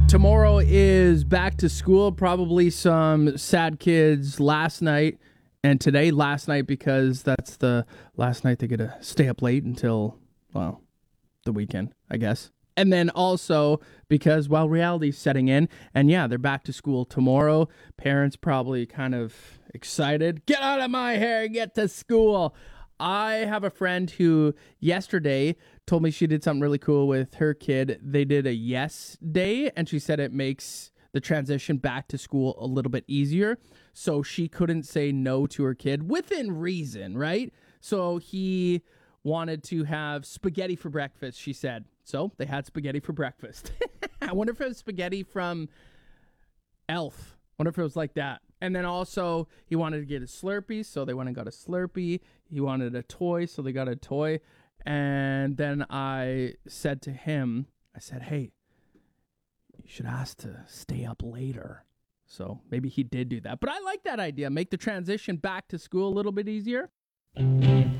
Tomorrow is back to school. Probably some sad kids last night and today. Last night because that's the last night they get to stay up late until, well, the weekend, I guess. And then also because, well, reality's setting in. And yeah, they're back to school tomorrow. Parents probably kind of excited. Get out of my hair, get to school. I have a friend who yesterday told me she did something really cool with her kid. They did a yes day, and she said it makes the transition back to school a little bit easier. So she couldn't say no to her kid within reason, right? So he wanted to have spaghetti for breakfast, she said. So they had spaghetti for breakfast. I wonder if it was spaghetti from Elf. Wonder if it was like that. And then also he wanted to get a Slurpee, so they went and got a Slurpee. He wanted a toy, so they got a toy. And then I said to him, I said, hey, you should ask to stay up later. So maybe he did do that. But I like that idea. Make the transition back to school a little bit easier.